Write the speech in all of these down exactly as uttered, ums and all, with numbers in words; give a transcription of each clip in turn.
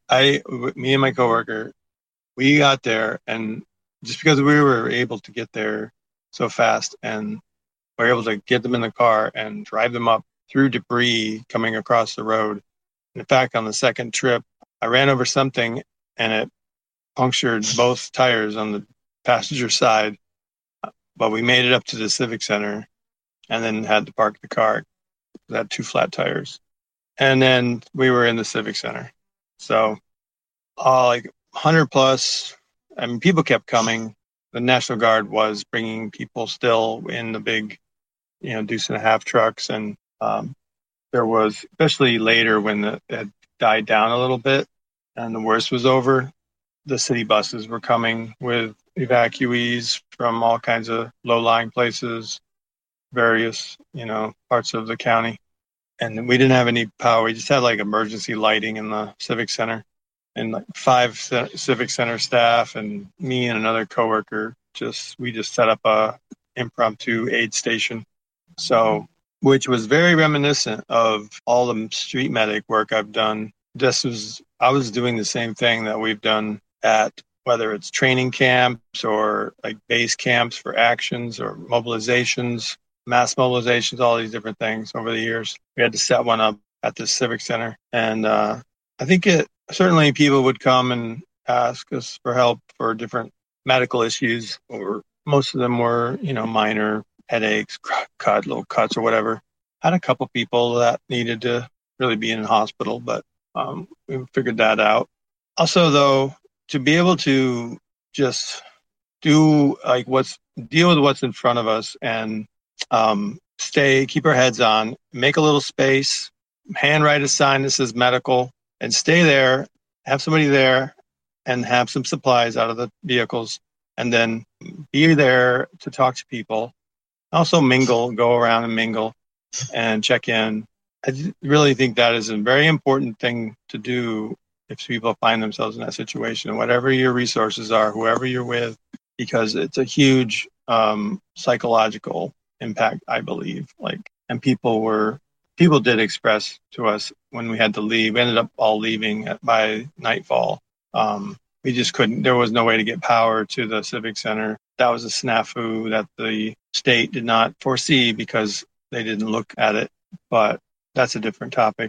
I, me and my coworker, we got there, and just because we were able to get there so fast, and we were able to get them in the car and drive them up through debris coming across the road. In fact, on the second trip, I ran over something, and it punctured both tires on the passenger side. But we made it up to the Civic Center, and then had to park the car. It had two flat tires, and then we were in the Civic Center. So, uh, like one hundred plus. I mean, people kept coming. The National Guard was bringing people still in the big, you know, deuce and a half trucks. And um, there was, especially later when the, it had died down a little bit and the worst was over, the city buses were coming with evacuees from all kinds of low-lying places, various, you know, parts of the county. And we didn't have any power. We just had like emergency lighting in the Civic Center. And like five Civic Center staff and me and another coworker, just we just set up a impromptu aid station. So, which was very reminiscent of all the street medic work I've done. This was I was doing the same thing that we've done at whether it's training camps or like base camps for actions or mobilizations, mass mobilizations, all these different things over the years. We had to set one up at the Civic Center, and uh, I think it. Certainly people would come and ask us for help for different medical issues, or most of them were, you know, minor headaches, cut, little cuts or whatever. I had a couple people that needed to really be in the hospital, but um, we figured that out. Also, though, to be able to just do like what's, deal with what's in front of us and um, stay, keep our heads on, make a little space, handwrite a sign that says medical, and stay there, have somebody there, and have some supplies out of the vehicles, and then be there to talk to people. Also mingle, go around and mingle and check in. I really think that is a very important thing to do if people find themselves in that situation, whatever your resources are, whoever you're with, because it's a huge um, psychological impact, I believe. Like, and people were People did express to us when we had to leave. We ended up all leaving at, by nightfall. Um, we just couldn't, there was no way to get power to the Civic Center. That was a snafu that the state did not foresee because they didn't look at it. But that's a different topic.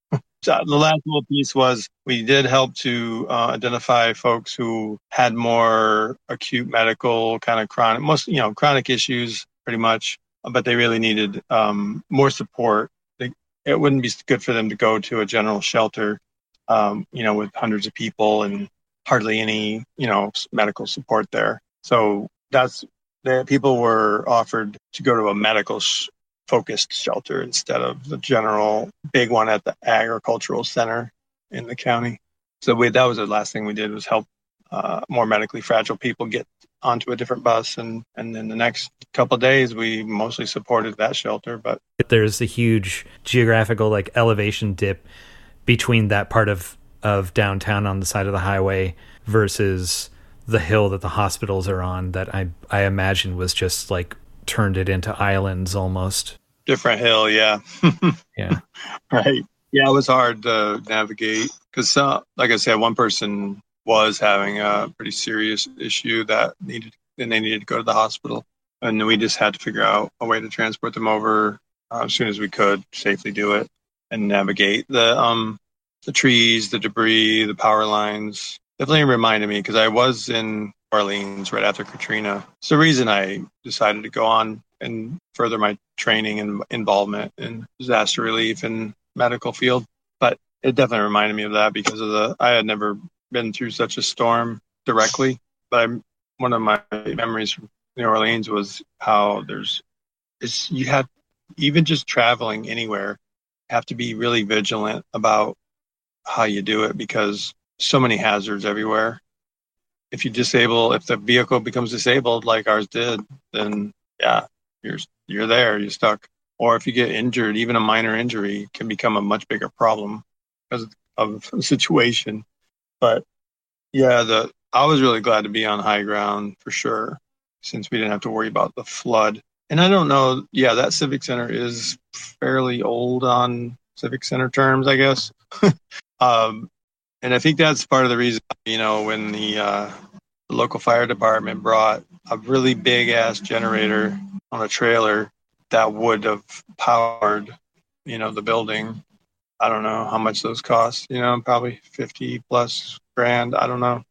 So the last little piece was we did help to uh, identify folks who had more acute medical kind of chronic, most, you know, chronic issues pretty much, but they really needed um, more support. It wouldn't be good for them to go to a general shelter, um, you know, with hundreds of people and hardly any, you know, medical support there. So that's the people were offered to go to a medical sh- focused shelter instead of the general big one at the agricultural center in the county. So we, that was the last thing we did was help uh, more medically fragile people get onto a different bus, and and then the next couple of days we mostly supported that shelter. But there's a huge geographical like elevation dip between that part of of downtown on the side of the highway versus the hill that the hospitals are on, that I I imagine was just like turned it into islands almost. Different hill, yeah. Yeah. Right. Yeah, it was hard to navigate because uh, like I said, one person was having a pretty serious issue that needed, and they needed to go to the hospital. And we just had to figure out a way to transport them over uh, as soon as we could, safely do it, and navigate the um the trees, the debris, the power lines. Definitely reminded me, because I was in Orleans right after Katrina. It's the reason I decided to go on and further my training and involvement in disaster relief and medical field. But it definitely reminded me of that because of the, I had never been through such a storm directly. But I'm, one of my memories from New Orleans was how there's, it's, you have, even just traveling anywhere, have to be really vigilant about how you do it, because so many hazards everywhere. If you disable, if the vehicle becomes disabled like ours did, then yeah, you're you're there, you're stuck. Or if you get injured, even a minor injury can become a much bigger problem because of the situation. But yeah, the I was really glad to be on high ground for sure, since we didn't have to worry about the flood. And I don't know, yeah, that Civic Center is fairly old on Civic Center terms, I guess. um, And I think that's part of the reason, you know, when the, uh, the local fire department brought a really big ass generator on a trailer that would have powered, you know, the building. I don't know how much those cost, you know, probably fifty plus grand. I don't know.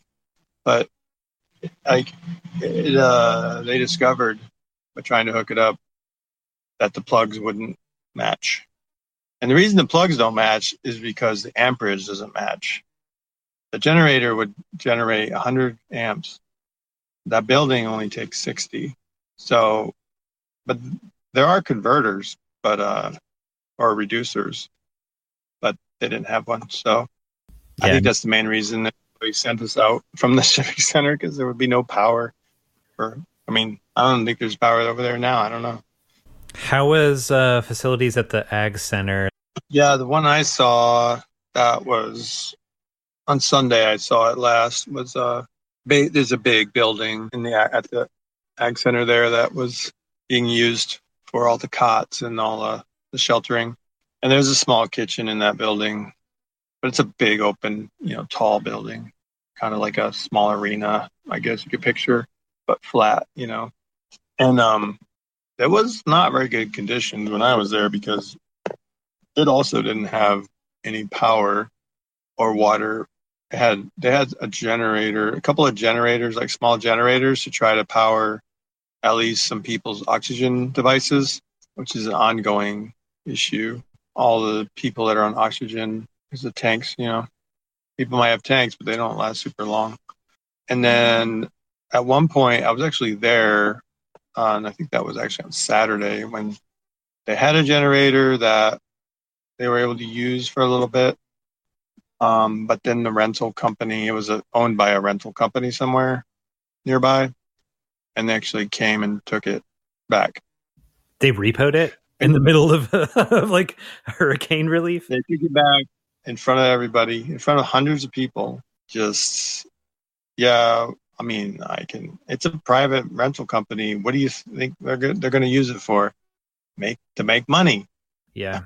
But like it, uh, they discovered by trying to hook it up that the plugs wouldn't match. And the reason the plugs don't match is because the amperage doesn't match. The generator would generate one hundred amps. That building only takes sixty. So, but there are converters, but, uh, or reducers, but they didn't have one. So yeah. I think that's the main reason that they sent us out from the Civic Center, because there would be no power. Or, I mean, I don't think there's power over there now. I don't know. How was uh, facilities at the Ag Center? Yeah, the one I saw that was on Sunday. I saw it last. Was uh, ba- there's a big building in the at the Ag Center there that was being used for all the cots and all uh, the sheltering. And there's a small kitchen in that building, but it's a big, open, you know, tall building, kind of like a small arena, I guess you could picture, but flat, you know. And um, it was not very good conditions when I was there, because it also didn't have any power or water. It had they had a generator, a couple of generators, like small generators, to try to power at least some people's oxygen devices, which is an ongoing issue. All the people that are on oxygen, because the tanks, you know, people might have tanks, but they don't last super long. And then at one point, I was actually there, uh, and I think that was actually on Saturday, when they had a generator that they were able to use for a little bit. Um, but then the rental company, it was a, owned by a rental company somewhere nearby, and they actually came and took it back. They repoed it in the middle of, of like hurricane relief? They took it back in front of everybody, in front of hundreds of people. Just, yeah, I mean, I can, it's a private rental company. What do you think they're good, they're going to use it for? Make, to make money. Yeah.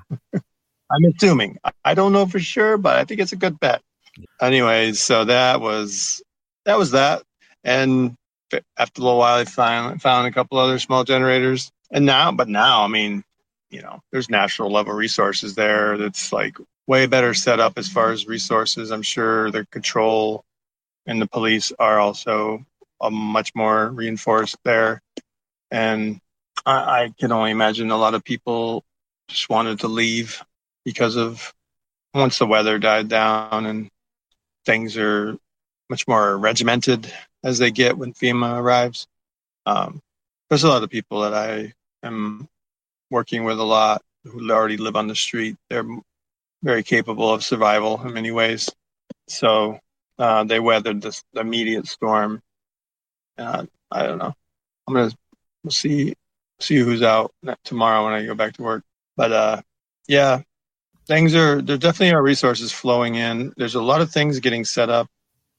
I'm assuming. I don't know for sure, but I think it's a good bet. Anyways, so that was that was that. And after a little while, I found found a couple other small generators. And now, but now, I mean, you know, there's national level resources there. That's like way better set up as far as resources. I'm sure the control and the police are also uh, much more reinforced there. And I, I can only imagine a lot of people just wanted to leave, because of once the weather died down and things are much more regimented as they get when FEMA arrives. Um, there's a lot of people that I am working with a lot who already live on the street. They're very capable of survival in many ways. So uh, they weathered this, the immediate storm. Uh, I don't know. I'm going to we'll see see who's out tomorrow when I go back to work. But uh, yeah, things are, there definitely are resources flowing in. There's a lot of things getting set up.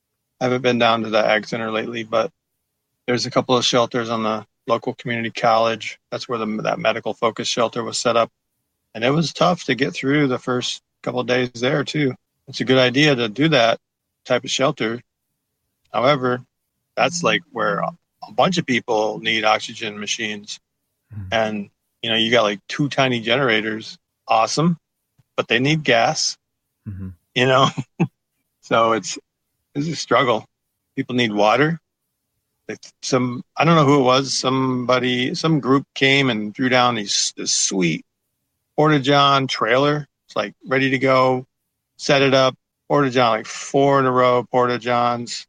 I haven't been down to the Ag Center lately, but there's a couple of shelters on the local community college. That's where the, that medical focus shelter was set up. And it was tough to get through the first couple of days there too. It's a good idea to do that type of shelter. However, that's like where a bunch of people need oxygen machines. Mm-hmm. And, you know, you got like two tiny generators. Awesome. But they need gas, mm-hmm. you know? So it's, it's a struggle. People need water. Some, I don't know who it was. Somebody, some group came and threw down these, this sweet Porta-John trailer. It's like ready to go, set it up. Porta-John, like four in a row, Porta-Johns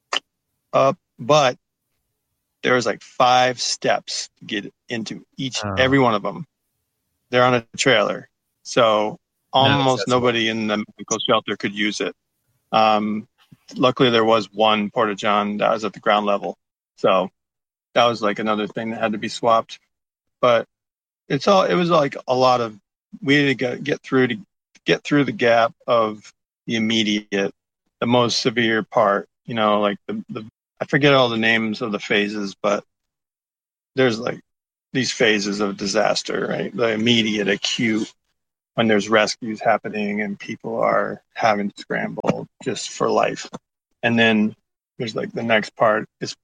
up. But there was like five steps to get into each, oh. every one of them. They're on a trailer. So almost no, nobody in the medical shelter could use it. Um, luckily, there was one Porta-John that was at the ground level. So that was like another thing that had to be swapped. But it's all, it was like a lot of, we had to get, get through to get through the gap of the immediate, the most severe part, you know, like the, the, I forget all the names of the phases, but there's like these phases of disaster, right? The immediate, acute, when there's rescues happening and people are having to scramble just for life. And then there's like the next part is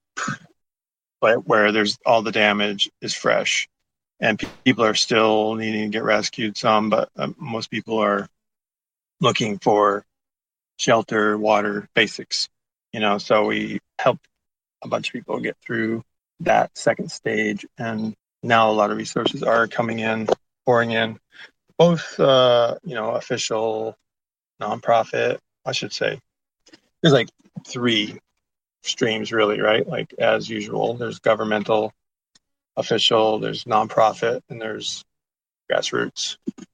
but where there's all the damage is fresh and people are still needing to get rescued some, but um, most people are looking for shelter, water, basics, you know, so we helped a bunch of people get through that second stage. And now a lot of resources are coming in, pouring in, both, uh, you know, official, nonprofit, I should say. There's like three streams really, right? Like as usual, there's governmental, official, there's nonprofit, and there's grassroots.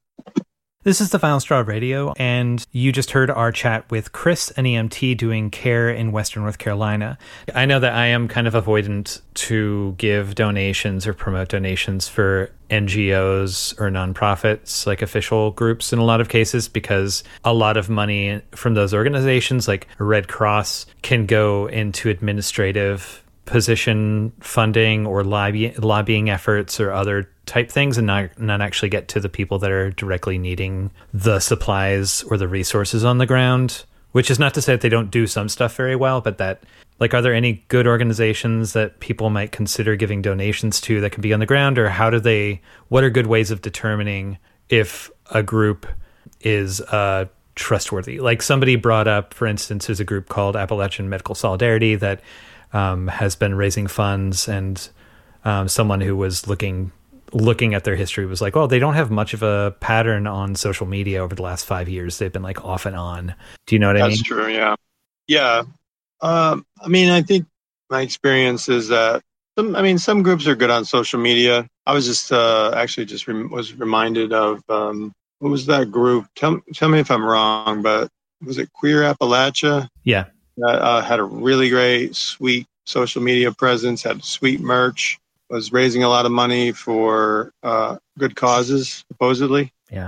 This is the Final Straw Radio, and you just heard our chat with Chris, an E M T doing care in Western North Carolina. I know that I am kind of avoidant to give donations or promote donations for N G Os or nonprofits, like official groups in a lot of cases, because a lot of money from those organizations, like Red Cross, can go into administrative position funding or lobby, lobbying efforts or other type things, and not not actually get to the people that are directly needing the supplies or the resources on the ground. Which is not to say that they don't do some stuff very well, but that, like, are there any good organizations that people might consider giving donations to that could be on the ground, or how do they, what are good ways of determining if a group is uh, trustworthy? Like somebody brought up, for instance, there's a group called Appalachian Medical Solidarity that um, has been raising funds, and um, someone who was looking looking at their history was like, oh, they don't have much of a pattern on social media over the last five years. They've been like off and on. Do you know what I mean? That's true. Yeah. Yeah. Um, I mean, I think my experience is that some, I mean, some groups are good on social media. I was just, uh, actually just re- was reminded of, um, what was that group? Tell, tell me if I'm wrong, but was it Queer Appalachia? Yeah. That uh, had a really great, sweet social media presence, had sweet merch, was raising a lot of money for uh, good causes, supposedly. Yeah.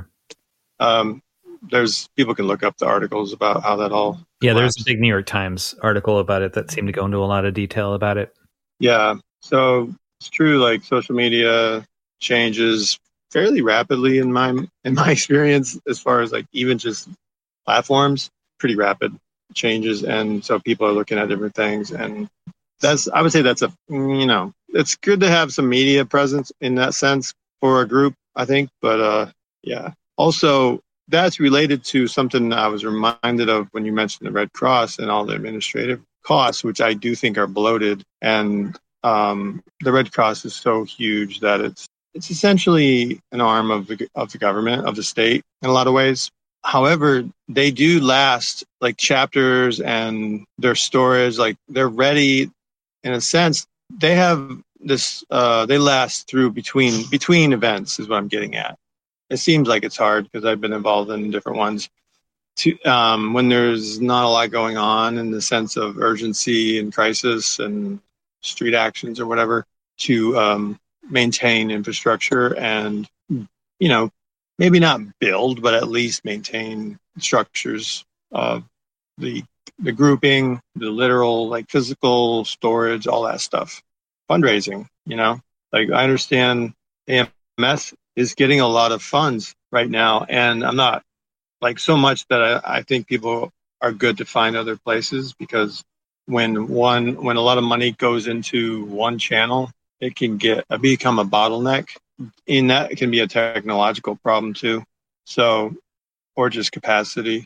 Um, there's people can look up the articles about how that all. Yeah, there's a big New York Times article about it that seemed to go into a lot of detail about it. Yeah. So it's true, like social media changes fairly rapidly in my in my experience, as far as like even just platforms, pretty rapid changes. And so people are looking at different things, and that's, I would say that's a, you know, it's good to have some media presence in that sense for a group, I think. But uh, yeah, also that's related to something I was reminded of when you mentioned the Red Cross and all the administrative costs, which I do think are bloated. And um, the Red Cross is so huge that it's it's essentially an arm of the of the government, of the state in a lot of ways. However, they do last, like chapters and their storage, like they're ready in a sense. They have this, uh, they last through between between events is what I'm getting at. It seems like it's hard because I've been involved in different ones. To, um, when there's not a lot going on in the sense of urgency and crisis and street actions or whatever, to um, maintain infrastructure and, you know, maybe not build, but at least maintain structures of the the grouping, the literal, like physical storage, all that stuff. Fundraising, you know, like I understand A M S is getting a lot of funds right now. And I'm not like so much that I, I think people are good to find other places, because when one, when a lot of money goes into one channel, it can get, become a bottleneck. And that can be a technological problem too. So, or just capacity.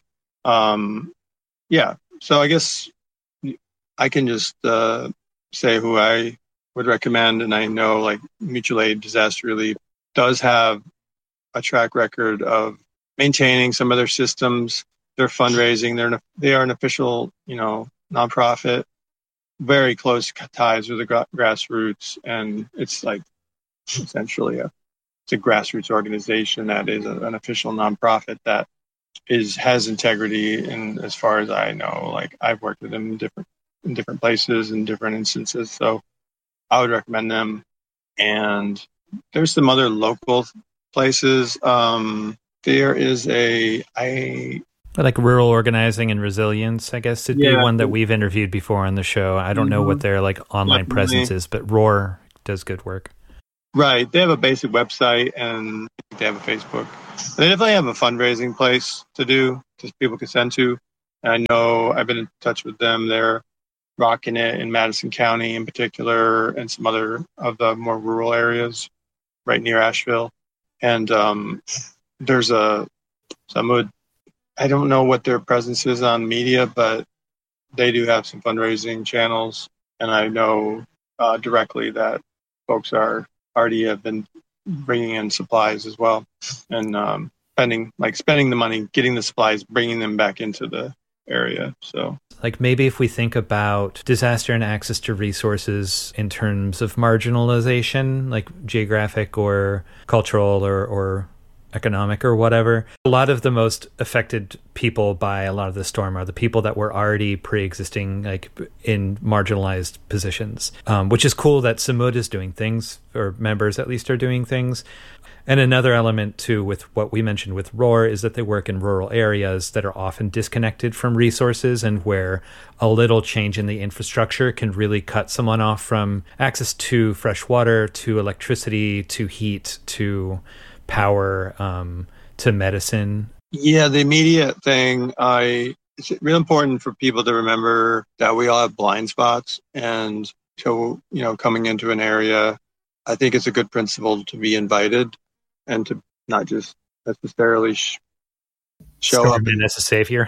Um, yeah. So I guess I can just uh, say who I would recommend. And I know like Mutual Aid Disaster Relief does have a track record of maintaining some of their systems, their fundraising. They're an, they are an official, you know, nonprofit, very close ties with the gra- grassroots. And it's like essentially a, it's a grassroots organization that is a, an official nonprofit that is has integrity. And as far as I know, like I've worked with them in different in different places in different instances, so I would recommend them. And there's some other local places. Um, there is a I like Rural Organizing and Resilience, I guess, it'd yeah. be one that we've interviewed before on the show. I don't mm-hmm. know what their like online Definitely. presence is, but Roar does good work. Right, they have a basic website and they have a Facebook They definitely have a fundraising place to do, that people can send to. And I know I've been in touch with them. They're rocking it in Madison County in particular, and some other of the more rural areas right near Asheville. And um, there's a, some would, I don't know what their presence is on media, but they do have some fundraising channels. And I know uh, directly that folks are already have been bringing in supplies as well, and um, spending like spending the money, getting the supplies, bringing them back into the area. So like maybe if we think about disaster and access to resources in terms of marginalization, like geographic or cultural or, or economic or whatever, a lot of the most affected people by a lot of the storm are the people that were already pre-existing, like in marginalized positions, um, which is cool that Samud is doing things, or members at least are doing things. And another element too with what we mentioned with ROAR is that they work in rural areas that are often disconnected from resources, and where a little change in the infrastructure can really cut someone off from access to fresh water, to electricity, to heat, to power, um, to medicine. Yeah, the immediate thing, I it's really important for people to remember that we all have blind spots. And so, you know, coming into an area, I think it's a good principle to be invited and to not just necessarily sh- show Storm up in as a savior.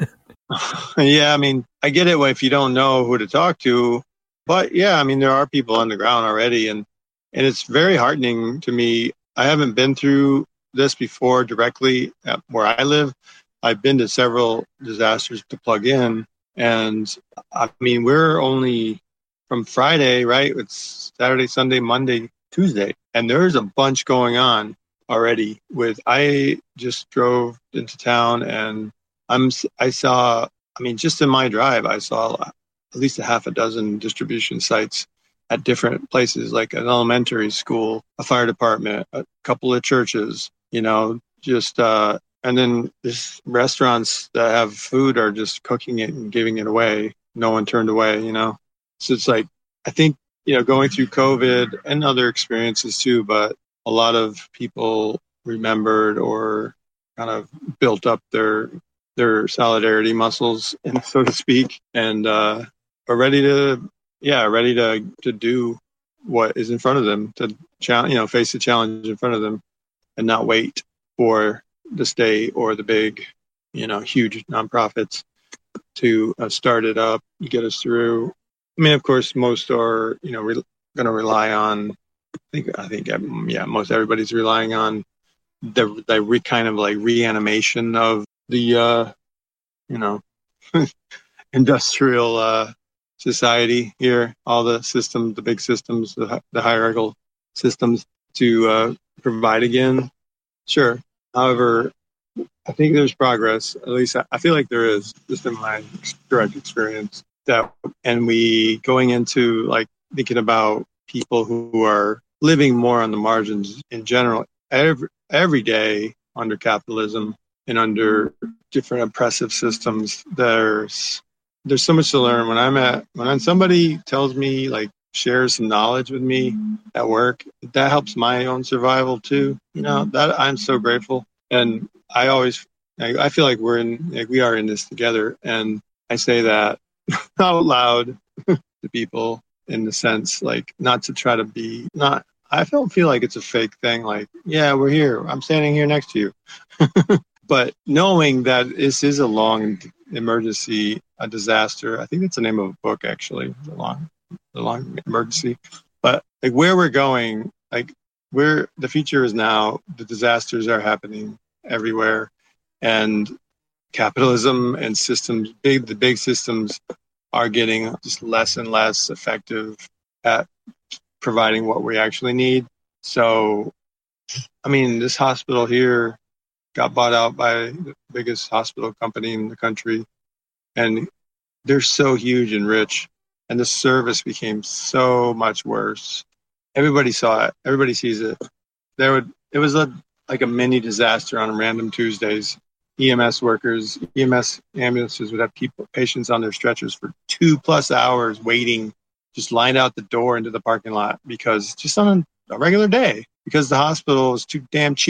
Yeah, I mean, I get it if you don't know who to talk to, but yeah, I mean, there are people on the ground already, and and it's very heartening to me. I haven't been through this before directly at where I live. I've been to several disasters to plug in, and I mean, we're only from Friday, right? It's Saturday, Sunday, Monday, Tuesday, and there's a bunch going on already. With I just drove into town, and I'm I saw. I mean, just in my drive, I saw at least a half a dozen distribution sites at different places, like an elementary school, a fire department, a couple of churches, you know, just, uh, and then there's restaurants that have food are just cooking it and giving it away. No one turned away, you know? So it's like, I think, you know, going through COVID and other experiences too, but a lot of people remembered or kind of built up their, their solidarity muscles, and so to speak, and, uh, are ready to, yeah, ready to, to do what is in front of them, to challenge, you know, face the challenge in front of them, and not wait for the state or the big, you know, huge nonprofits to uh, start it up, get us through. I mean, of course, most are, you know, re- going to rely on. I think, I think, um, yeah, most everybody's relying on the the re- kind of like reanimation of the, uh, you know, industrial. Uh, society here, all the systems, the big systems, the, the hierarchical systems to uh, provide again. Sure. However, I think there's progress. At least I, I feel like there is, just in my direct experience. That, and we going into like thinking about people who are living more on the margins in general. Every every day under capitalism and under different oppressive systems, there's there's so much to learn. When I'm at, when somebody tells me, like, shares some knowledge with me at work, that helps my own survival too. You know, that I'm so grateful. And I always, I, I feel like we're in, like we are in this together. And I say that out loud to people in the sense, like, not to try to be, not, I don't feel like it's a fake thing. Like, yeah, we're here. I'm standing here next to you. But knowing that this is a long emergency, a disaster, I think that's the name of a book, actually, the long, the long emergency. But like where we're going, like where the future is now, the disasters are happening everywhere, and capitalism and systems, big the big systems, are getting just less and less effective at providing what we actually need. So, I mean, this hospital here got bought out by the biggest hospital company in the country, and they're so huge and rich, and the service became so much worse. Everybody saw it. Everybody sees it. There would it was a like a mini disaster on random Tuesdays. E M S workers, E M S ambulances would have people patients on their stretchers for two plus hours waiting, just lined out the door into the parking lot, because just on a regular day, because the hospital is too damn cheap.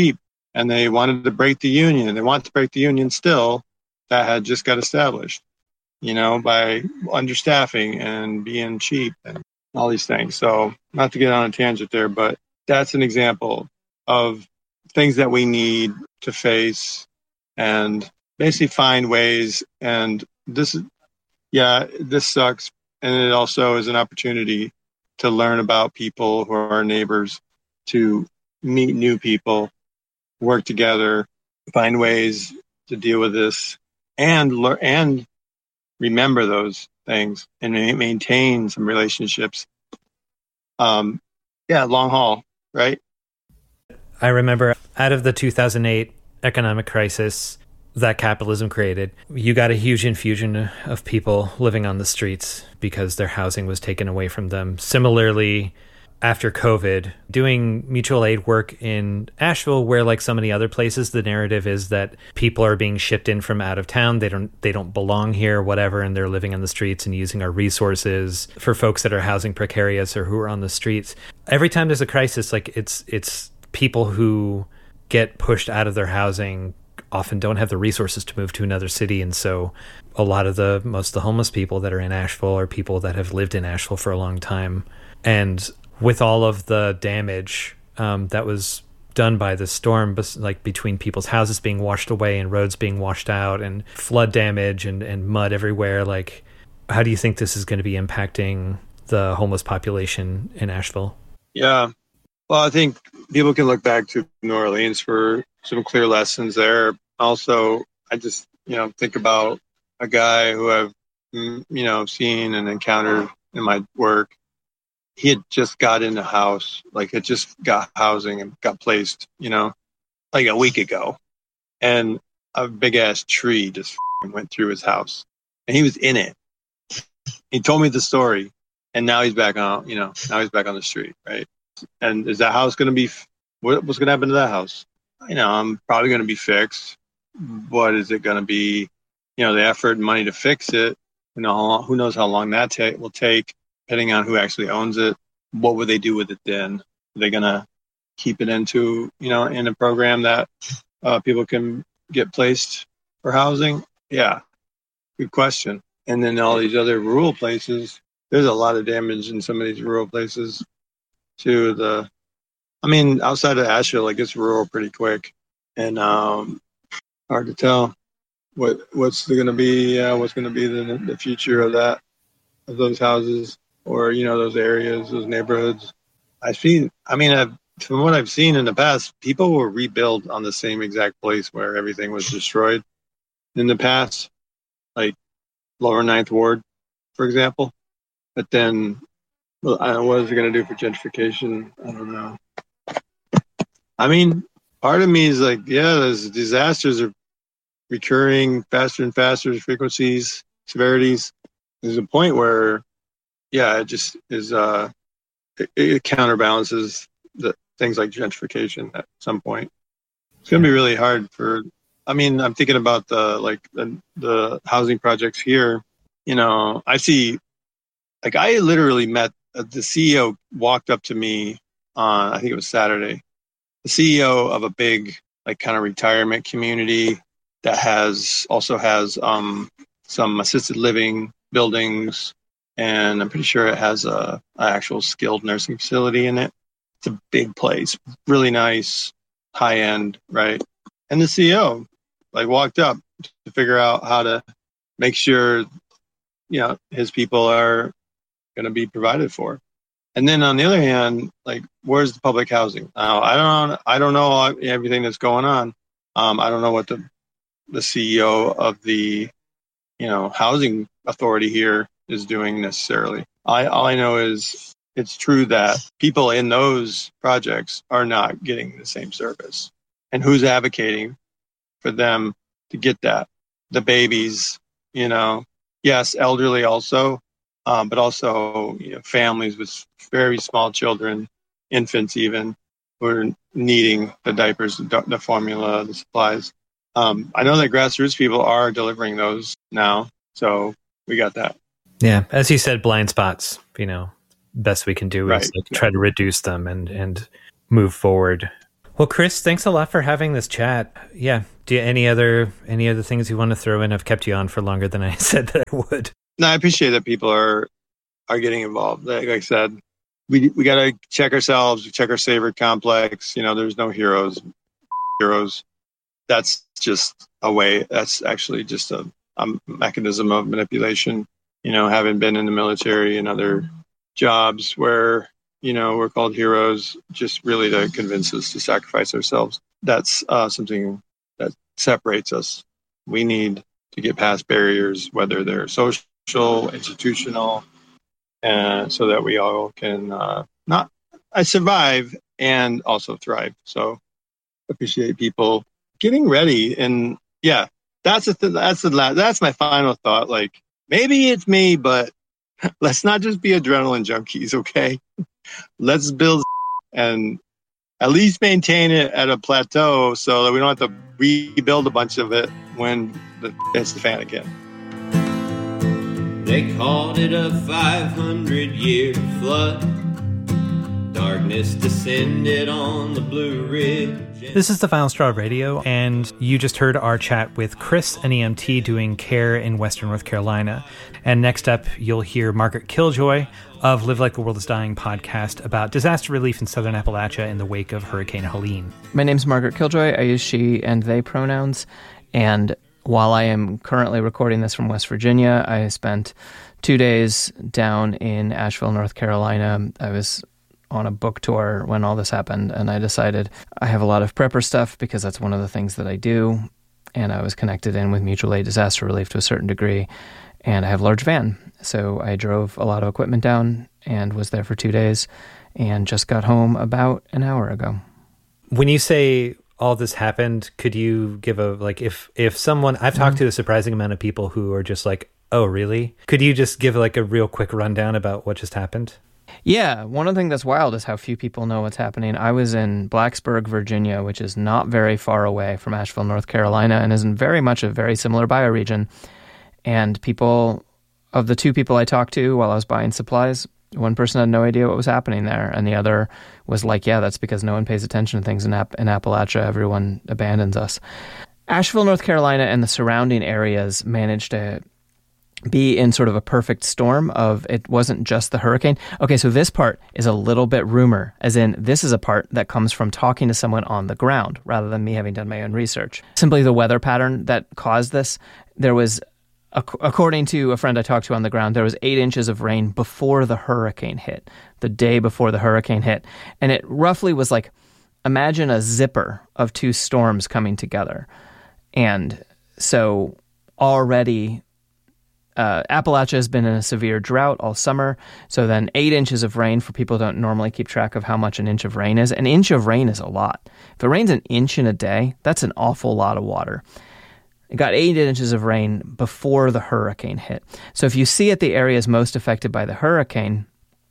and they wanted to break the union. They want to break the union still that had just got established, you know, by understaffing and being cheap and all these things. So not to get on a tangent there, but that's an example of things that we need to face and basically find ways. And this is, yeah, this sucks. And it also is an opportunity to learn about people who are our neighbors, to meet new people, work together, find ways to deal with this, and learn and remember those things and maintain some relationships. Um, yeah, long haul, right? I remember out of the two thousand eight economic crisis that capitalism created, you got a huge infusion of people living on the streets because their housing was taken away from them. Similarly, after COVID, doing mutual aid work in Asheville, where like so many other places, the narrative is that people are being shipped in from out of town. They don't they don't belong here, whatever, and they're living on the streets and using our resources for folks that are housing precarious or who are on the streets. Every time there's a crisis, like it's it's people who get pushed out of their housing often don't have the resources to move to another city. And so a lot of the most of the homeless people that are in Asheville are people that have lived in Asheville for a long time. And with all of the damage um, that was done by the storm, like between people's houses being washed away and roads being washed out and flood damage and, and mud everywhere, like, how do you think this is going to be impacting the homeless population in Asheville? Yeah. Well, I think people can look back to New Orleans for some clear lessons there. Also, I just, you know, think about a guy who I've, you know, seen and encountered in my work. He had just got in a house, like had just got housing and got placed, you know, like a week ago. And a big ass tree just went through his house and he was in it. He told me the story and now he's back on, you know, now he's back on the street, right? And is that house going to be, what, what's going to happen to that house? You know, I'm probably going to be fixed. What is it going to be? You know, the effort and money to fix it. You know, how long, who knows how long that ta- will take, depending on who actually owns it. What would they do with it then? Are they going to keep it into, you know, in a program that uh, people can get placed for housing? Yeah, good question. And then all these other rural places, there's a lot of damage in some of these rural places to the, I mean, outside of Asheville, it gets rural pretty quick, and um, hard to tell what what's going to be, uh, what's going to be the the future of that, of those houses, or you know, those areas, those neighborhoods. I've seen, I mean, I've, from what I've seen in the past, people will rebuild on the same exact place where everything was destroyed in the past, like Lower Ninth Ward, for example. But then, well, I don't know, what is it going to do for gentrification? I don't know. I mean, part of me is like, yeah, those disasters are recurring faster and faster, frequencies, severities. There's a point where, yeah, it just is, uh, it, it counterbalances the things like gentrification at some point. It's going to be really hard for, I mean, I'm thinking about the, like the, the housing projects here. You know, I see, like I literally met, uh, the C E O walked up to me on, I think it was Saturday, the C E O of a big, like kind of retirement community that has, also has um, some assisted living buildings. And I'm pretty sure it has a, a actual skilled nursing facility in it. It's a big place, really nice, high end, right? And the C E O like walked up to figure out how to make sure, you know, his people are going to be provided for. And then on the other hand, like, where's the public housing? Uh, I don't, I don't know everything that's going on. Um, I don't know what the the C E O of the, you know, housing authority here is doing necessarily. I all I know is it's true that people in those projects are not getting the same service. And who's advocating for them to get that? The babies, you know, yes, elderly also. Um, but also, you know, families with very small children, infants even, who are needing the diapers, the, the formula, the supplies. Um, I know that grassroots people are delivering those now, so we got that. Yeah, as you said, blind spots. You know, best we can do right. is like, try to reduce them and and move forward. Well, Chris, thanks a lot for having this chat. Yeah. Do you, any other any other things you want to throw in? I've kept you on for longer than I said that I would. No, I appreciate that people are are getting involved. Like I said, we we got to check ourselves, check our saver complex. You know, there's no heroes. Heroes. That's just a way. That's actually just a, a mechanism of manipulation. You know, having been in the military and other jobs where, you know, we're called heroes, just really to convince us to sacrifice ourselves. That's uh, something that separates us. We need to get past barriers, whether they're social, institutional, and so that we all can uh, not I survive and also thrive. So appreciate people getting ready. And yeah, that's the th- that's the la- that's my final thought. Like, maybe it's me, but let's not just be adrenaline junkies, okay? Let's build and at least maintain it at a plateau so that we don't have to rebuild a bunch of it when the, it's the fan again. They called it a five hundred year flood. Darkness descended on the Blue Ridge. This is the Final Straw Radio, and you just heard our chat with Chris, an E M T doing care in Western North Carolina. And next up, you'll hear Margaret Killjoy of Live Like the World is Dying podcast about disaster relief in southern Appalachia in the wake of Hurricane Helene. My name's Margaret Killjoy. I use she and they pronouns. And while I am currently recording this from West Virginia, I spent two days down in Asheville, North Carolina. I was on a book tour when all this happened, and I decided I have a lot of prepper stuff because that's one of the things that I do, and I was connected in with mutual aid disaster relief to a certain degree, and I have a large van, so I drove a lot of equipment down and was there for two days and just got home about an hour ago. When you say all this happened, could you give a, like, if if someone, I've talked mm-hmm. to a surprising amount of people who are just like, oh, really? Could you just give like a real quick rundown about what just happened? Yeah, one of the things that's wild is how few people know what's happening. I was in Blacksburg, Virginia, which is not very far away from Asheville, North Carolina, and is in very much a very similar bioregion. And people, of the two people I talked to while I was buying supplies, one person had no idea what was happening there, and the other was like, yeah, that's because no one pays attention to things in, App- in Appalachia. Everyone abandons us. Asheville, North Carolina, and the surrounding areas managed to be in sort of a perfect storm of it wasn't just the hurricane. Okay, so this part is a little bit rumor, as in this is a part that comes from talking to someone on the ground rather than me having done my own research. Simply the weather pattern that caused this, there was, according to a friend I talked to on the ground, there was eight inches of rain before the hurricane hit, the day before the hurricane hit. And it roughly was like, imagine a zipper of two storms coming together. And so already Uh, Appalachia has been in a severe drought all summer, so then eight inches of rain, for people who don't normally keep track of how much an inch of rain is. An inch of rain is a lot. If it rains an inch in a day, that's an awful lot of water. It got eight inches of rain before the hurricane hit. So if you see at the areas most affected by the hurricane,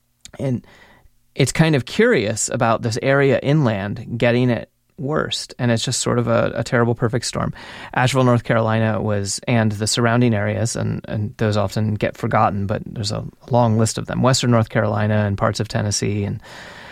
and it's kind of curious about this area inland getting it worst, and it's just sort of a, a terrible perfect storm. Asheville, North Carolina was, and the surrounding areas, and, and those often get forgotten, but there's a long list of them. Western North Carolina and parts of Tennessee and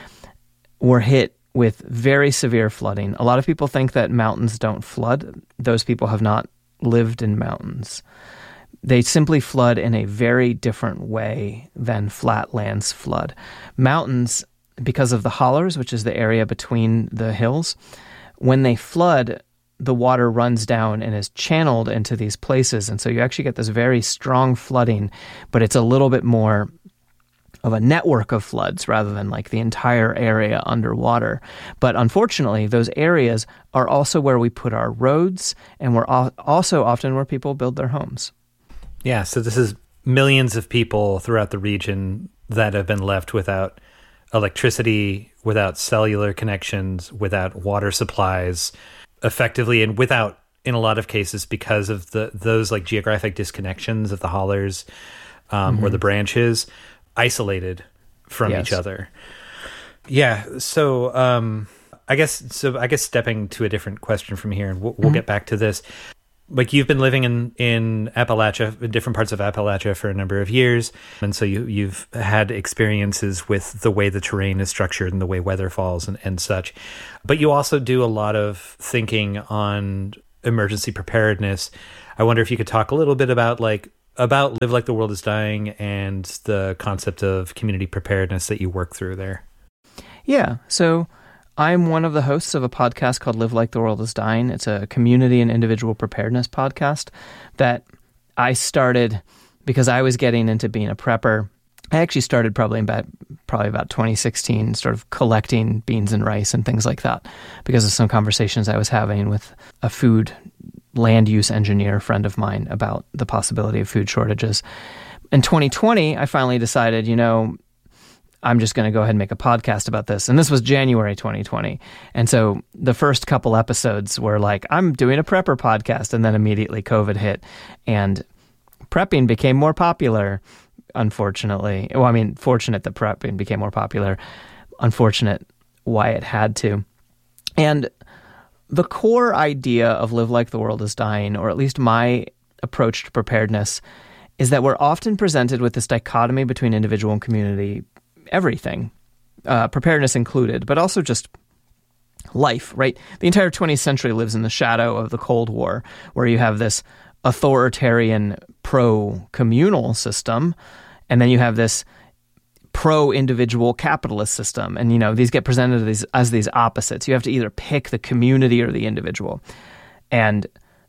were hit with very severe flooding. A lot of people think that mountains don't flood. Those people have not lived in mountains. They simply flood in a very different way than flatlands flood. Mountains, because of the hollers, which is the area between the hills, when they flood, the water runs down and is channeled into these places. And so you actually get this very strong flooding, but it's a little bit more of a network of floods rather than like the entire area underwater. But unfortunately, those areas are also where we put our roads, and we're also often where people build their homes. Yeah, so this is millions of people throughout the region that have been left without electricity, without cellular connections, without water supplies, effectively, and without, in a lot of cases, because of the those like geographic disconnections of the hollers um, mm-hmm. or the branches, isolated from yes. each other. Yeah. So um, I guess so. I guess stepping to a different question from here, and we'll, we'll mm-hmm. get back to this. like you've been living in, in Appalachia, in different parts of Appalachia for a number of years. And so you, you've had experiences with the way the terrain is structured and the way weather falls and, and such. But you also do a lot of thinking on emergency preparedness. I wonder if you could talk a little bit about like about Live Like the World is Dying and the concept of community preparedness that you work through there. Yeah. So I'm one of the hosts of a podcast called Live Like the World is Dying. It's a community and individual preparedness podcast that I started because I was getting into being a prepper. I actually started probably about probably about twenty sixteen, sort of collecting beans and rice and things like that because of some conversations I was having with a food land use engineer friend of mine about the possibility of food shortages. In twenty twenty, I finally decided, you know, I'm just going to go ahead and make a podcast about this. And this was January twenty twenty. And so the first couple episodes were like, I'm doing a prepper podcast. And then immediately COVID hit and prepping became more popular, unfortunately. Well, I mean, fortunate that prepping became more popular. Unfortunate why it had to. And the core idea of Live Like the World is Dying, or at least my approach to preparedness, is that we're often presented with this dichotomy between individual and community everything, uh, preparedness included, but also just life, right? The entire twentieth century lives in the shadow of the Cold War, where you have this authoritarian pro-communal system, and then you have this pro-individual capitalist system. And, you know, these get presented as these, as these opposites. You have to either pick the community or the individual. And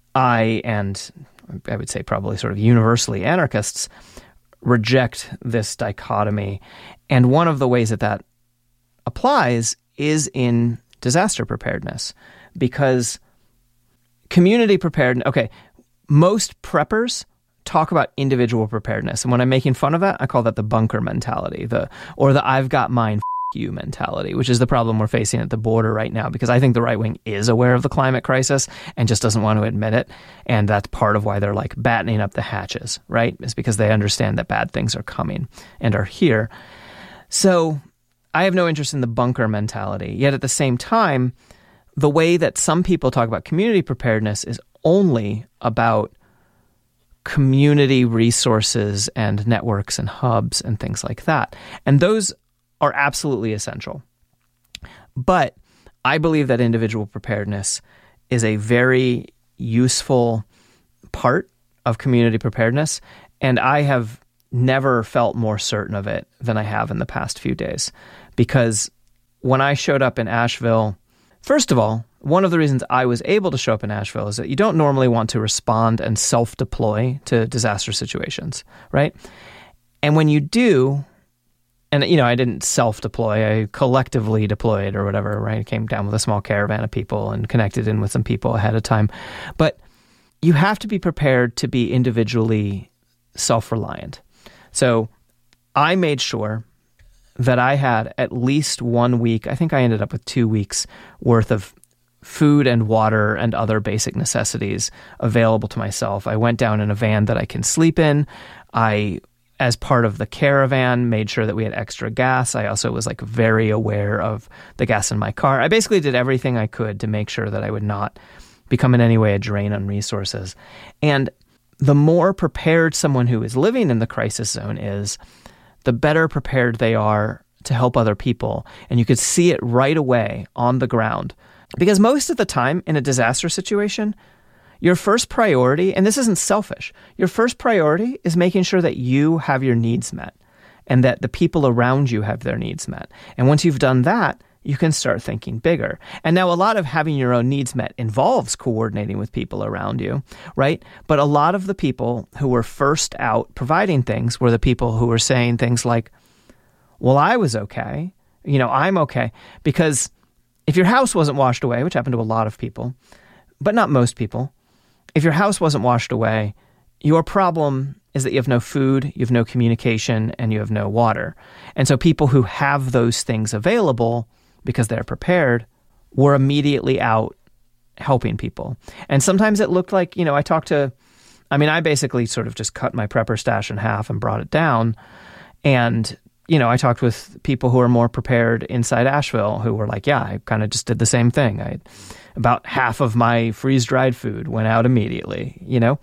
I, and I would say probably sort of universally anarchists, reject this dichotomy. And one of the ways that that applies is in disaster preparedness, because community preparedness, okay, most preppers talk about individual preparedness. And when I'm making fun of that, I call that the bunker mentality, the or the I've got mine, f- you mentality, which is the problem we're facing at the border right now, because I think the right wing is aware of the climate crisis and just doesn't want to admit it. And that's part of why they're like battening up the hatches, right? Is because they understand that bad things are coming and are here. So I have no interest in the bunker mentality. Yet at the same time, the way that some people talk about community preparedness is only about community resources and networks and hubs and things like that. And those are absolutely essential. But I believe that individual preparedness is a very useful part of community preparedness. And I have never felt more certain of it than I have in the past few days. Because when I showed up in Asheville, first of all, one of the reasons I was able to show up in Asheville is that you don't normally want to respond and self-deploy to disaster situations, right? And when you do, and, you know, I didn't self-deploy, I collectively deployed or whatever, right? I came down with a small caravan of people and connected in with some people ahead of time. But you have to be prepared to be individually self-reliant. So I made sure that I had at least one week, I think I ended up with two weeks worth of food and water and other basic necessities available to myself. I went down in a van that I can sleep in. I, as part of the caravan, made sure that we had extra gas. I also was like very aware of the gas in my car. I basically did everything I could to make sure that I would not become in any way a drain on resources. And the more prepared someone who is living in the crisis zone is, the better prepared they are to help other people. And you could see it right away on the ground. Because most of the time in a disaster situation, your first priority, and this isn't selfish, your first priority is making sure that you have your needs met and that the people around you have their needs met. And once you've done that, you can start thinking bigger. And now a lot of having your own needs met involves coordinating with people around you, right? But a lot of the people who were first out providing things were the people who were saying things like, well, I was okay. You know, I'm okay. Because if your house wasn't washed away, which happened to a lot of people, but not most people, if your house wasn't washed away, your problem is that you have no food, you have no communication, and you have no water. And so people who have those things available, because they're prepared, were immediately out helping people. And sometimes it looked like, you know, I talked to, I mean, I basically sort of just cut my prepper stash in half and brought it down. And you know, I talked with people who are more prepared inside Asheville who were like, yeah, I kind of just did the same thing. I About half of my freeze-dried food went out immediately, you know?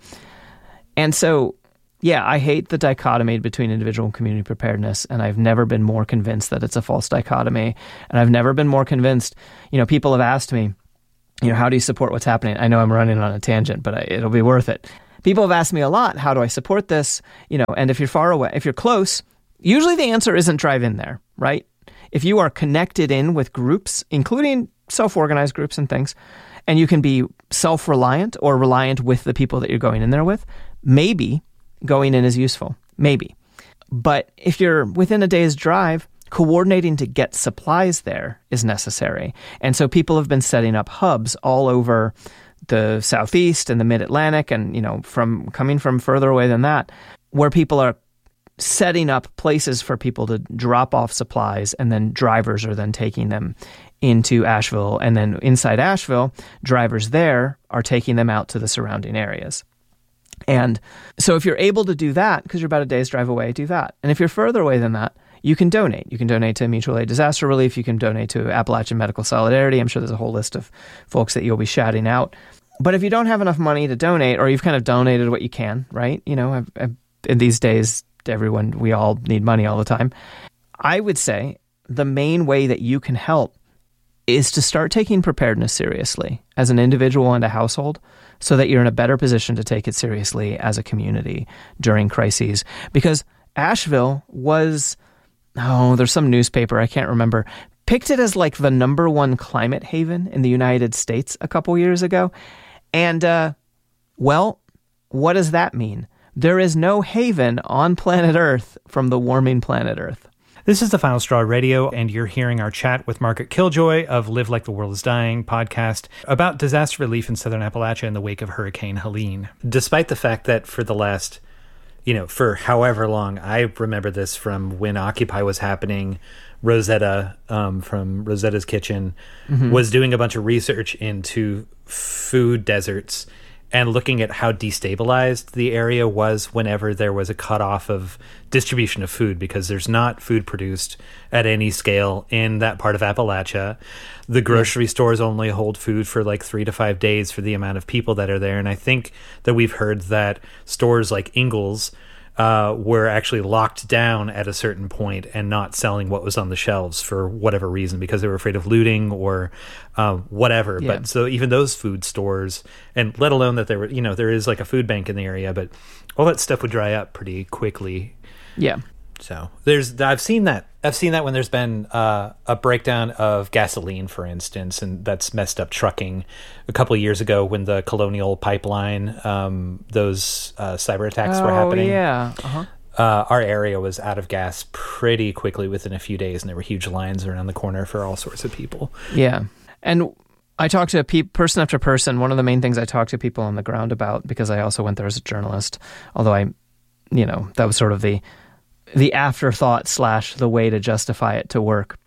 And so, yeah, I hate the dichotomy between individual and community preparedness, and I've never been more convinced that it's a false dichotomy. And I've never been more convinced, you know, people have asked me, you know, how do you support what's happening? I know I'm running on a tangent, but I, it'll be worth it. People have asked me a lot, how do I support this? You know, and if you're far away, if you're close, usually the answer isn't drive in there, right? If you are connected in with groups, including self-organized groups and things, and you can be self-reliant or reliant with the people that you're going in there with, maybe going in is useful. Maybe. But if you're within a day's drive, coordinating to get supplies there is necessary. And so people have been setting up hubs all over the Southeast and the Mid-Atlantic and, you know, from coming from further away than that, where people are setting up places for people to drop off supplies, and then drivers are then taking them into Asheville. And then inside Asheville, drivers there are taking them out to the surrounding areas. And so if you're able to do that, because you're about a day's drive away, do that. And if you're further away than that, you can donate. You can donate to Mutual Aid Disaster Relief. You can donate to Appalachian Medical Solidarity. I'm sure there's a whole list of folks that you'll be shouting out. But if you don't have enough money to donate, or you've kind of donated what you can, right? You know, I've, I've, in these days, everyone, we all need money all the time. I would say the main way that you can help is to start taking preparedness seriously as an individual and a household, so that you're in a better position to take it seriously as a community during crises. Because Asheville was, oh, there's some newspaper, I can't remember, picked it as like the number one climate haven in the United States a couple years ago. And, uh, well, what does that mean? There is no haven on planet Earth from the warming planet Earth. This is the Final Straw Radio, and you're hearing our chat with Margaret Killjoy of Live Like the World is Dying podcast about disaster relief in southern Appalachia in the wake of Hurricane Helene. Despite the fact that for the last, you know, for however long, I remember this from when Occupy was happening, Rosetta um, from Rosetta's Kitchen mm-hmm. was doing a bunch of research into food deserts and looking at how destabilized the area was whenever there was a cutoff of distribution of food, because there's not food produced at any scale in that part of Appalachia. The grocery yeah. stores only hold food for like three to five days for the amount of people that are there. And I think that we've heard that stores like Ingles uh, were actually locked down at a certain point and not selling what was on the shelves for whatever reason, because they were afraid of looting or uh, whatever. Yeah. But so even those food stores, and let alone that there were, you know, there is like a food bank in the area, but all that stuff would dry up pretty quickly. Yeah. So there's, I've seen that. I've seen that when there's been uh, a breakdown of gasoline, for instance, and that's messed up trucking. A couple of years ago, when the Colonial Pipeline, um, those uh, cyber attacks oh, were happening. yeah. Uh-huh. Uh, our area was out of gas pretty quickly within a few days, and there were huge lines around the corner for all sorts of people. Yeah. And I talked to pe- person after person. One of the main things I talked to people on the ground about, because I also went there as a journalist, although I, you know, that was sort of the the afterthought slash the way to justify it to work.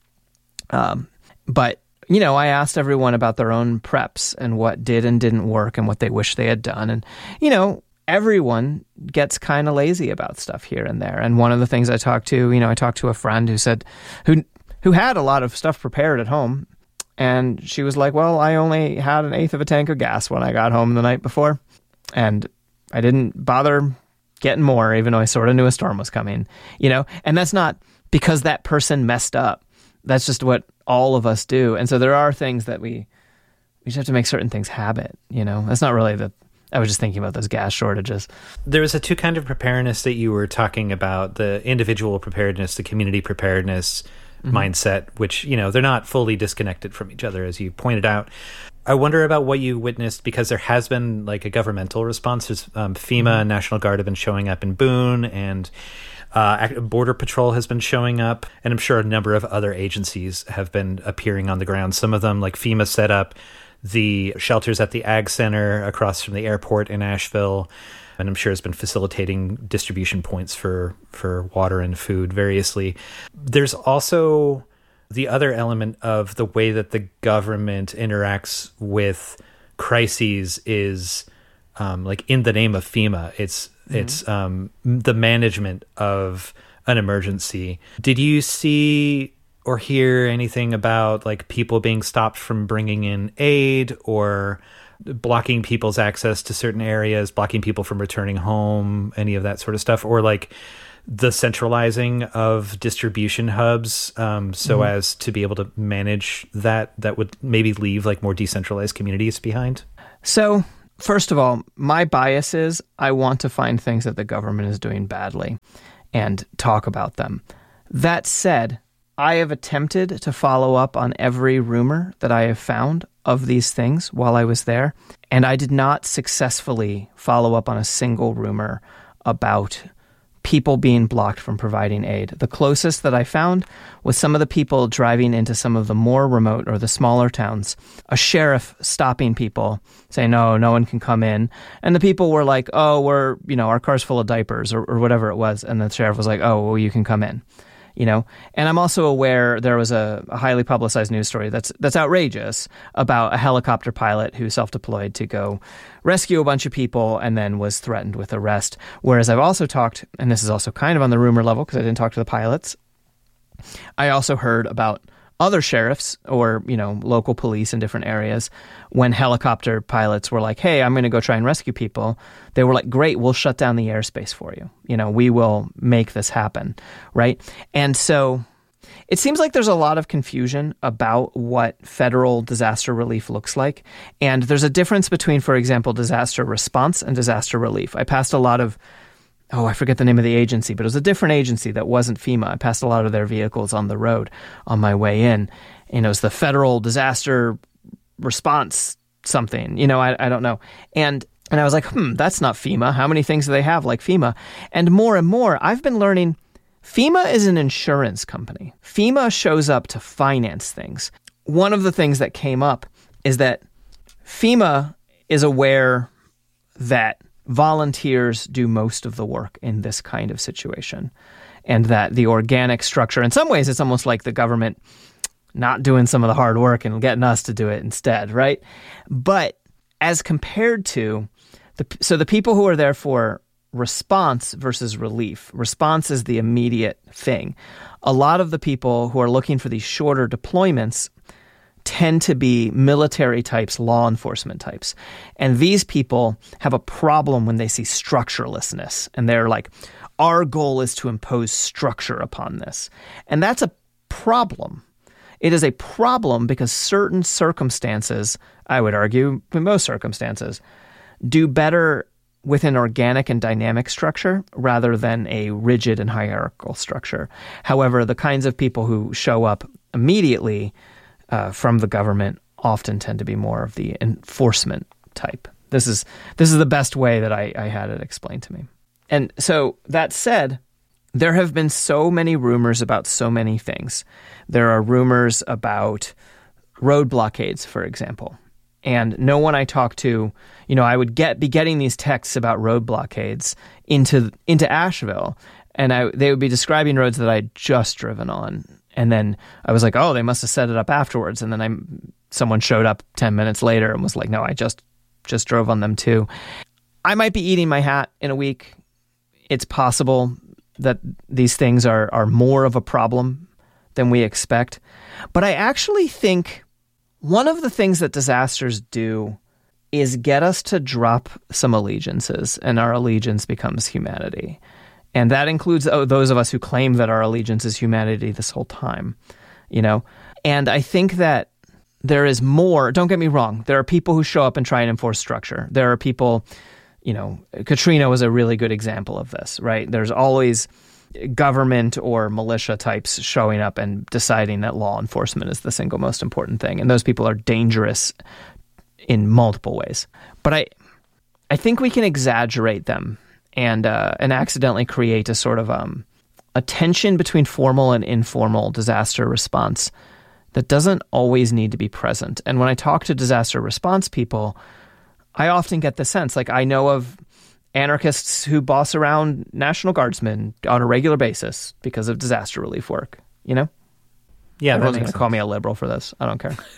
Um, but, you know, I asked everyone about their own preps and what did and didn't work and what they wish they had done. And, you know, everyone gets kind of lazy about stuff here and there. And one of the things I talked to, you know, I talked to a friend who said, who who had a lot of stuff prepared at home. And she was like, well, I only had an eighth of a tank of gas when I got home the night before. And I didn't bother getting more, even though I sort of knew a storm was coming, you know? And that's not because that person messed up. That's just what all of us do. And so there are things that we, we just have to make certain things habit, you know? That's not really the, I was just thinking about those gas shortages. There was a two kind of preparedness that you were talking about, the individual preparedness, the community preparedness mm-hmm. mindset, which, you know, they're not fully disconnected from each other, as you pointed out. I wonder about what you witnessed, because there has been like a governmental response. There's, um, FEMA mm-hmm. and National Guard have been showing up in Boone, and uh, Border Patrol has been showing up, and I'm sure a number of other agencies have been appearing on the ground. Some of them, like FEMA, set up the shelters at the Ag Center across from the airport in Asheville, and I'm sure has been facilitating distribution points for, for water and food variously. There's also the other element of the way that the government interacts with crises is um, like in the name of FEMA. It's mm-hmm. it's um, the management of an emergency. Did you see, or hear anything about like people being stopped from bringing in aid or blocking people's access to certain areas, blocking people from returning home, any of that sort of stuff, or like the centralizing of distribution hubs um, so mm-hmm. as to be able to manage that, that would maybe leave like more decentralized communities behind? So first of all, my bias is I want to find things that the government is doing badly and talk about them. That said, I have attempted to follow up on every rumor that I have found of these things while I was there, and I did not successfully follow up on a single rumor about people being blocked from providing aid. The closest that I found was some of the people driving into some of the more remote or the smaller towns, a sheriff stopping people, saying, no, no one can come in. And the people were like, oh, we're, you know, our car's full of diapers or, or whatever it was. And the sheriff was like, oh, well, you can come in. You know, and I'm also aware there was a, a highly publicized news story that's that's outrageous about a helicopter pilot who self-deployed to go rescue a bunch of people and then was threatened with arrest. Whereas I've also talked, and this is also kind of on the rumor level because I didn't talk to the pilots, I also heard about other sheriffs or, you know, local police in different areas when helicopter pilots were like, hey, I'm going to go try and rescue people. They were like, great, we'll shut down the airspace for you. You know, we will make this happen, right? And so it seems like there's a lot of confusion about what federal disaster relief looks like. And there's a difference between, for example, disaster response and disaster relief. I passed a lot of Oh, I forget the name of the agency, but it was a different agency that wasn't FEMA. I passed a lot of their vehicles on the road on my way in. And it was the Federal Disaster Response something, you know, I, I don't know. And and I was like, hmm, that's not FEMA. How many things do they have like FEMA? And more and more, I've been learning FEMA is an insurance company. FEMA shows up to finance things. One of the things that came up is that FEMA is aware that volunteers do most of the work in this kind of situation, and that the organic structure, in some ways, it's almost like the government not doing some of the hard work and getting us to do it instead, right? But as compared to, the so the people who are there for response versus relief, response is the immediate thing. A lot of the people who are looking for these shorter deployments tend to be military types, law enforcement types. And these people have a problem when they see structurelessness. And they're like, our goal is to impose structure upon this. And that's a problem. It is a problem because certain circumstances, I would argue, in most circumstances, do better with an organic and dynamic structure rather than a rigid and hierarchical structure. However, the kinds of people who show up immediately Uh, from the government often tend to be more of the enforcement type. This is this is the best way that I, I had it explained to me. And so that said, there have been so many rumors about so many things. There are rumors about road blockades, for example. And no one I talked to, you know, I would get be getting these texts about road blockades into into Asheville, and I they would be describing roads that I'd just driven on. And then I was like, oh, they must have set it up afterwards. And then I, someone showed up ten minutes later and was like, no, I just just drove on them too. I might be eating my hat in a week. It's possible that these things are are more of a problem than we expect. But I actually think one of the things that disasters do is get us to drop some allegiances, and our allegiance becomes humanity. And that includes oh, those of us who claim that our allegiance is humanity this whole time, you know? And I think that there is more. Don't get me wrong. There are people who show up and try and enforce structure. There are people, you know, Katrina was a really good example of this, right? There's always government or militia types showing up and deciding that law enforcement is the single most important thing. And those people are dangerous in multiple ways. But I, I think we can exaggerate them and uh, and accidentally create a sort of um, a tension between formal and informal disaster response that doesn't always need to be present. And when I talk to disaster response people, I often get the sense, like I know of anarchists who boss around National Guardsmen on a regular basis because of disaster relief work, you know? Yeah, everyone's going to call me a liberal for this. I don't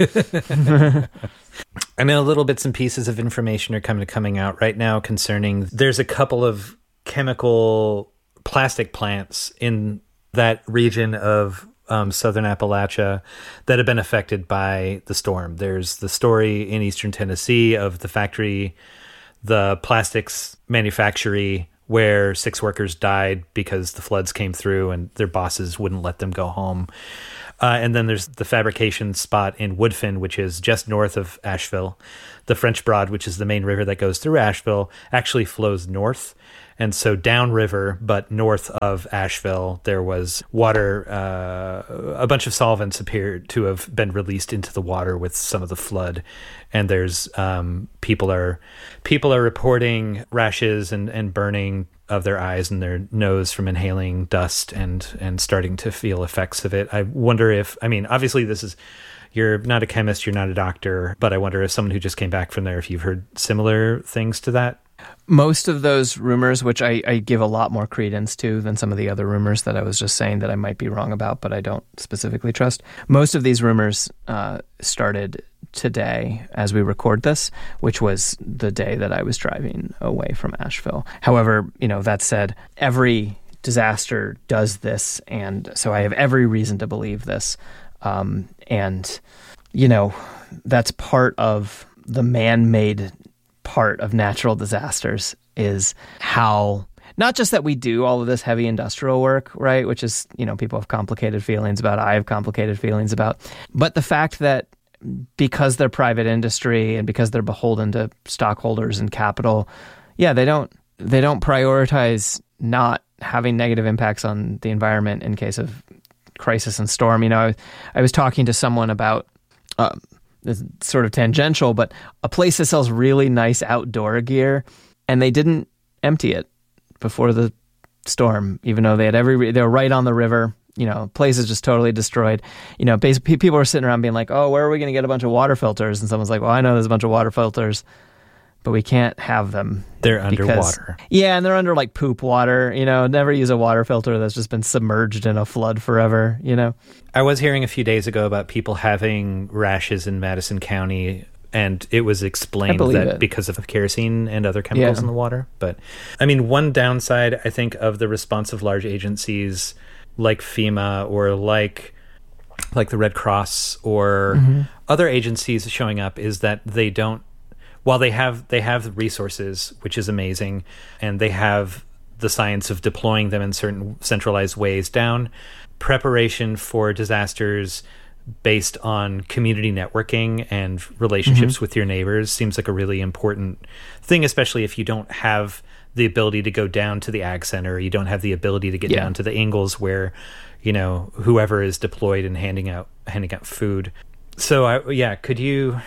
care. I know little bits and pieces of information are coming coming out right now concerning there's a couple of chemical plastic plants in that region of um, southern Appalachia that have been affected by the storm. There's the story in eastern Tennessee of the factory, the plastics manufactory, where six workers died because the floods came through and their bosses wouldn't let them go home. Uh, and then there's the fabrication spot in Woodfin, which is just north of Asheville. The French Broad, which is the main river that goes through Asheville, actually flows north. And so downriver, but north of Asheville, there was water. Uh, a bunch of solvents appeared to have been released into the water with some of the flood. And there's um, people are people are reporting rashes and, and burning of their eyes and their nose from inhaling dust and and starting to feel effects of it. I wonder if, I mean, obviously this is, you're not a chemist, you're not a doctor, but I wonder if someone who just came back from there, if you've heard similar things to that. Most of those rumors, which I, I give a lot more credence to than some of the other rumors that I was just saying that I might be wrong about, but I don't specifically trust. Most of these rumors uh, started today as we record this, which was the day that I was driving away from Asheville. However, you know, that said, every disaster does this, and so I have every reason to believe this. Um, and, you know, that's part of the man-made part of natural disasters, is how, not just that we do all of this heavy industrial work, right, which is, you know, people have complicated feelings about, I have complicated feelings about, but the fact that because they're private industry and because they're beholden to stockholders and capital, yeah, they don't they don't prioritize not having negative impacts on the environment in case of crisis and storm. You know, I, I was talking to someone about uh, this sort of tangential, but a place that sells really nice outdoor gear, and they didn't empty it before the storm, even though they had every they were right on the river. You know, place is just totally destroyed. You know, basically people are sitting around being like, "Oh, where are we going to get a bunch of water filters?" And someone's like, "Well, I know there's a bunch of water filters, but we can't have them. They're because, underwater." Yeah, and they're under like poop water. You know, never use a water filter that's just been submerged in a flood forever. You know, I was hearing a few days ago about people having rashes in Madison County, and it was explained that it. because of kerosene and other chemicals Yeah. in the water. But I mean, one downside, I think, of the response of large agencies like FEMA or like like the Red Cross or mm-hmm. other agencies showing up is that they don't, while they have they have resources, which is amazing, and they have the science of deploying them in certain centralized ways down, preparation for disasters based on community networking and relationships mm-hmm. with your neighbors seems like a really important thing, especially if you don't have the ability to go down to the ag center, you don't have the ability to get yeah. down to the Ingalls where, you know, whoever is deployed and handing out handing out food. So I, yeah, could you,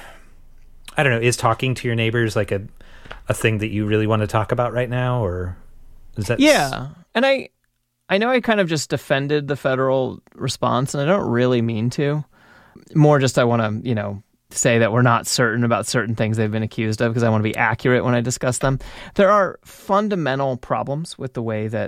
I don't know, is talking to your neighbors like a a thing that you really want to talk about right now, or is that? Yeah, and I I know I kind of just defended the federal response, and I don't really mean to. More just I want to, you know, say that we're not certain about certain things they've been accused of because I want to be accurate when I discuss them. There are fundamental problems with the way that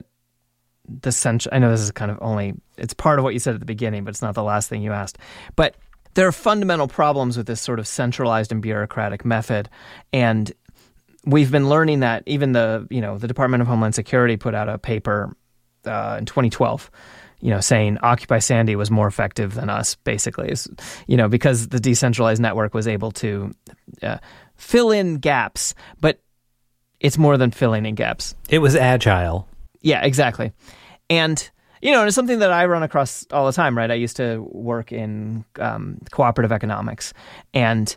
the central, I know this is kind of only, it's part of what you said at the beginning, but it's not the last thing you asked. But there are fundamental problems with this sort of centralized and bureaucratic method. And we've been learning that even the, you know, the Department of Homeland Security put out a paper uh, in twenty twelve, you know, saying Occupy Sandy was more effective than us, basically, you know, because the decentralized network was able to uh, fill in gaps, but it's more than filling in gaps. It was agile. Yeah, exactly. And, you know, it's something that I run across all the time, right? I used to work in um, cooperative economics, and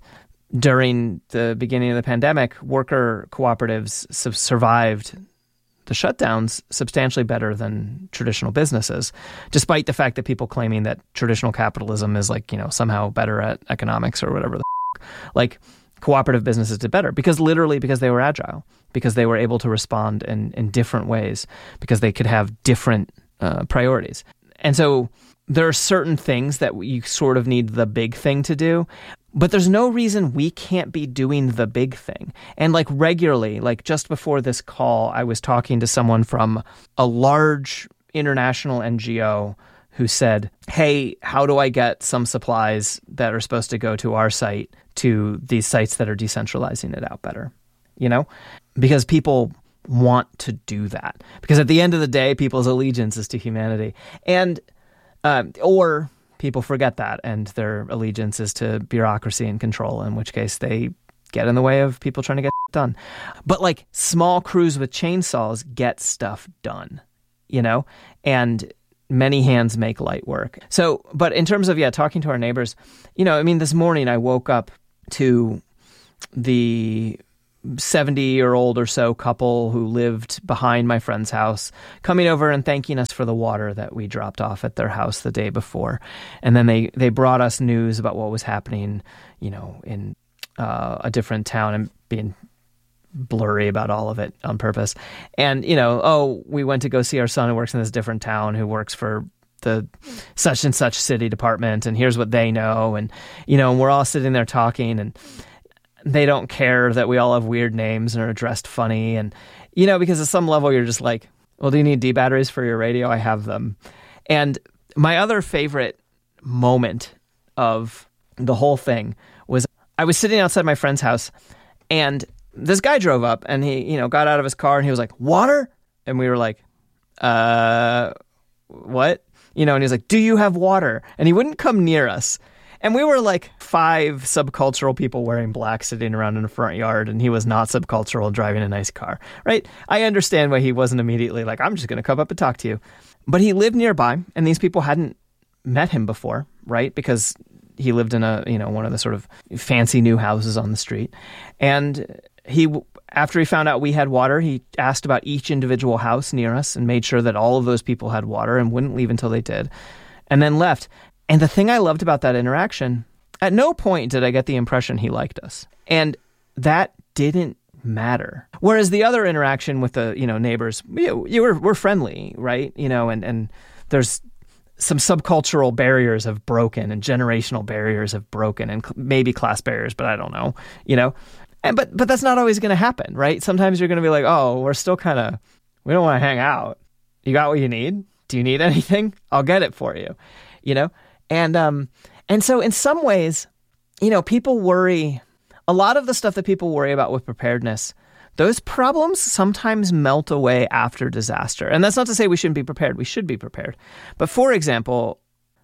during the beginning of the pandemic, worker cooperatives su- survived the shutdowns substantially better than traditional businesses, despite the fact that people claiming that traditional capitalism is like, you know, somehow better at economics or whatever the f- like cooperative businesses did better because literally because they were agile, because they were able to respond in, in different ways, because they could have different uh, priorities. And so there are certain things that you sort of need the big thing to do, but there's no reason we can't be doing the big thing. And like regularly, like just before this call, I was talking to someone from a large international N G O who said, hey, how do I get some supplies that are supposed to go to our site to these sites that are decentralizing it out better? You know, because people want to do that. Because at the end of the day, people's allegiance is to humanity. And Um, or people forget that and their allegiance is to bureaucracy and control, in which case they get in the way of people trying to get done. But like small crews with chainsaws get stuff done, you know, and many hands make light work. So, but in terms of, yeah, talking to our neighbors, you know, I mean, this morning I woke up to the seventy-year-old or so couple who lived behind my friend's house coming over and thanking us for the water that we dropped off at their house the day before. And then they, they brought us news about what was happening, you know, in uh, a different town, and being blurry about all of it on purpose. And, you know, oh, we went to go see our son who works in this different town, who works for the such and such city department, and here's what they know. And, you know, and we're all sitting there talking, and they don't care that we all have weird names and are dressed funny. And, you know, because at some level you're just like, well, do you need D batteries for your radio? I have them. And my other favorite moment of the whole thing was I was sitting outside my friend's house, and this guy drove up, and he, you know, got out of his car, and he was like, water? And we were like, uh, what? You know, and he's like, do you have water? And he wouldn't come near us. And we were like five subcultural people wearing black sitting around in the front yard, and he was not subcultural driving a nice car, right? I understand why he wasn't immediately like, I'm just going to come up and talk to you. But he lived nearby, and these people hadn't met him before, right? Because he lived in a, you know, one of the sort of fancy new houses on the street. And he, after he found out we had water, he asked about each individual house near us and made sure that all of those people had water and wouldn't leave until they did, and then left. And the thing I loved about that interaction, at no point did I get the impression he liked us. And that didn't matter. Whereas the other interaction with the, you know, neighbors, you, you were, we're friendly, right? You know, and, and there's some subcultural barriers have broken, and generational barriers have broken, and maybe class barriers, but I don't know, you know? And, but, but that's not always going to happen, right? Sometimes you're going to be like, oh, we're still kind of, we don't want to hang out. You got what you need? Do you need anything? I'll get it for you, you know? And um, and so in some ways, you know, people worry, a lot of the stuff that people worry about with preparedness, those problems sometimes melt away after disaster. And that's not to say we shouldn't be prepared. We should be prepared. But for example,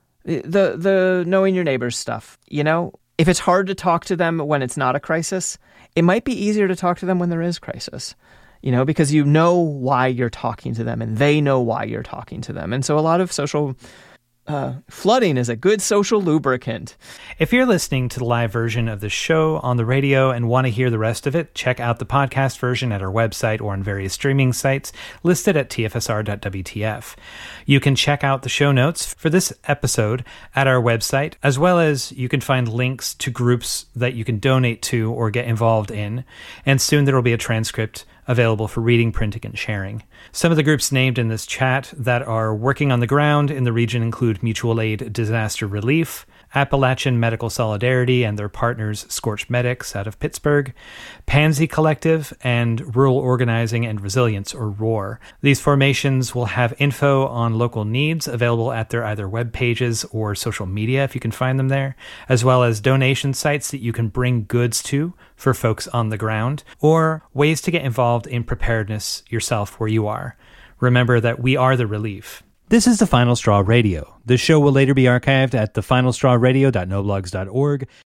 the the knowing your neighbors stuff, you know, if it's hard to talk to them when it's not a crisis, it might be easier to talk to them when there is crisis. You know, because you know why you're talking to them, and they know why you're talking to them. And so a lot of social Uh, flooding is a good social lubricant. If you're listening to the live version of the show on the radio and want to hear the rest of it, check out the podcast version at our website or on various streaming sites listed at t f s r dot w t f. You can check out the show notes for this episode at our website, as well as you can find links to groups that you can donate to or get involved in. And soon there will be a transcript available for reading, printing, and sharing. Some of the groups named in this chat that are working on the ground in the region include Mutual Aid Disaster Relief, Appalachian Medical Solidarity and their partners Scorched Medics out of Pittsburgh, Pansy Collective, and Rural Organizing and Resilience, or ROAR. These formations will have info on local needs available at their either web pages or social media, if you can find them there, as well as donation sites that you can bring goods to for folks on the ground, or ways to get involved in preparedness yourself where you are. Remember that we are the relief. This is The Final Straw Radio. The show will later be archived at the final straw radio dot noblogs dot org,